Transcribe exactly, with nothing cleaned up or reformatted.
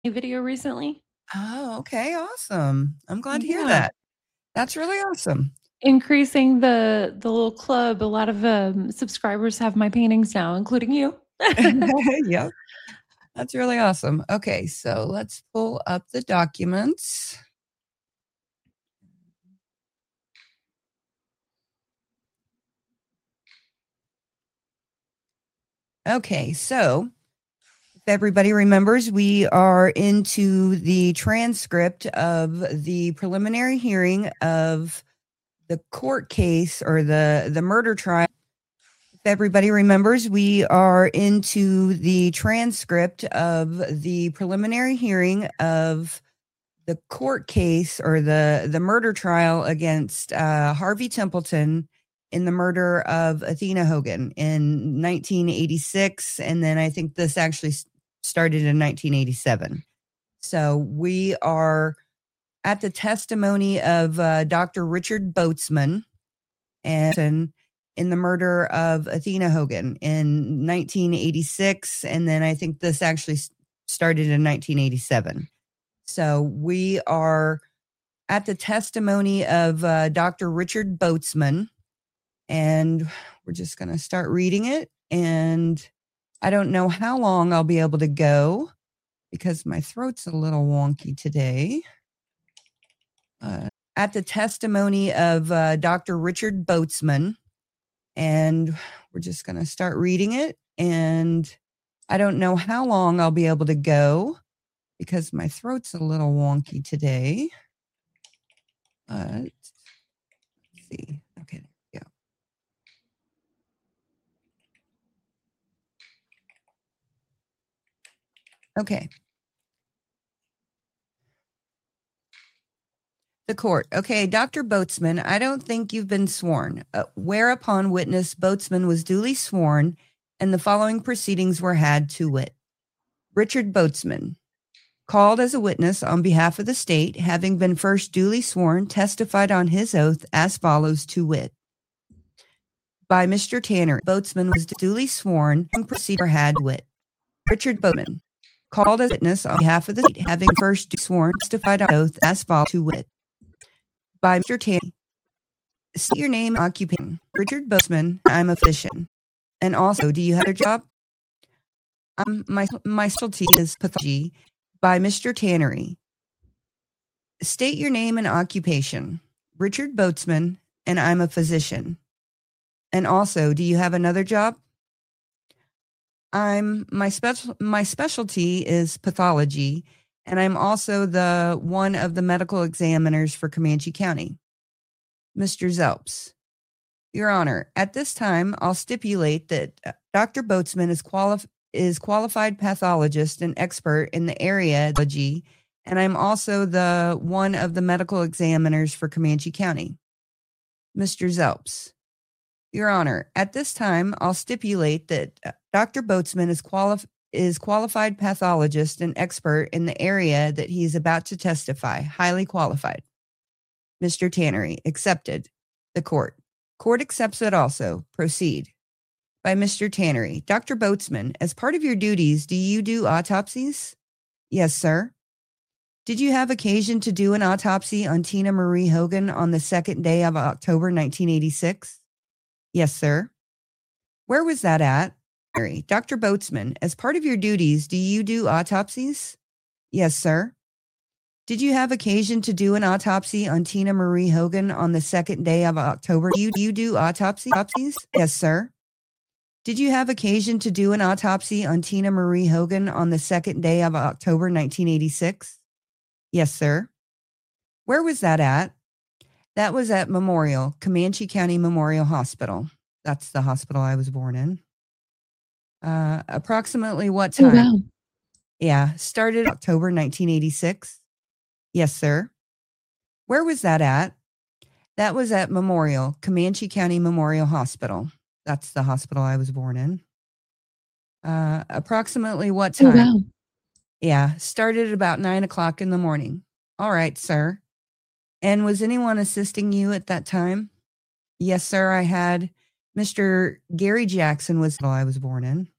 video recently. Oh, okay, awesome. I'm glad to hear Yeah. that. That's really awesome. Increasing the the little club, a lot of, um, subscribers have my paintings now, including you. Yep. That's really awesome. Okay, so let's pull up the documents. Okay, so if everybody remembers, we are into the transcript of the preliminary hearing of the court case or the, the murder trial. If everybody remembers, we are into the transcript of the preliminary hearing of the court case or the, the murder trial against uh, Harvey Templeton in the murder of Athena Hogan in nineteen eighty-six. And then I think this actually started in nineteen eighty-seven. So we are at the testimony of uh, Doctor Richard Boatsman and in the murder of Athena Hogan in nineteen eighty-six. And then I think this actually started in nineteen eighty-seven. So we are at the testimony of uh, Doctor Richard Boatsman, and we're just going to start reading it. And I don't know how long I'll be able to go because my throat's a little wonky today. Uh, at the testimony of uh, Doctor Richard Boatsman, and we're just going to start reading it. And I don't know how long I'll be able to go because my throat's a little wonky today. Uh, let's see. Okay, there we go. Okay. The court. Okay, Doctor Boatsman, I don't think you've been sworn. Uh, whereupon witness Boatsman was duly sworn, and the following proceedings were had to wit. Richard Boatsman, called as a witness on behalf of the state, having been first duly sworn, testified on his oath as follows to wit. By Mister Tanner, Boatsman was duly sworn and proceedings were had to wit. Richard Boatsman, called as a witness on behalf of the state, having first sworn, testified on oath as follows to wit. By Mister Tanner, state your name and occupation. Richard Boatsman, I'm a physician. And also, do you have a job? Um, my, my specialty is pathology. By Mister Tannery, state your name and occupation. Richard Boatsman, and I'm a physician. And also, do you have another job? I'm my special my specialty is pathology, and I'm also the one of the medical examiners for Comanche County. Mister Zelps, Your Honor, at this time, I'll stipulate that Doctor Boatsman is qualified is qualified pathologist and expert in the area of pathology, and I'm also the one of the medical examiners for Comanche County. Mister Zelps, Your Honor, at this time, I'll stipulate that Doctor Boatsman is, quali- is qualified pathologist and expert in the area that he is about to testify, highly qualified. Mister Tannery, accepted. The court. Court accepts it also. Proceed. By Mister Tannery, Doctor Boatsman, as part of your duties, do you do autopsies? Yes, sir. Did you have occasion to do an autopsy on Tina Marie Hogan on the second day of October nineteen eighty-six? Yes, sir. Where was that at? Doctor Boatsman, as part of your duties, do you do autopsies? Yes, sir. Did you have occasion to do an autopsy on Tina Marie Hogan on the second day of October? Do you, do you do autopsies? Yes, sir. Did you have occasion to do an autopsy on Tina Marie Hogan on the second day of October nineteen eighty-six? Yes, sir. Where was that at? That was at Memorial, Comanche County Memorial Hospital. That's the hospital I was born in. Uh, approximately what time? Oh, wow. Yeah, started October nineteen eighty-six. Yes, sir. Where was that at? That was at Memorial, Comanche County Memorial Hospital. That's the hospital I was born in. Uh, approximately what time? Oh, wow. Yeah, started at about nine o'clock in the morning. All right, sir. And was anyone assisting you at that time? Yes, sir. I had Mister Gary Jackson was the I was born in.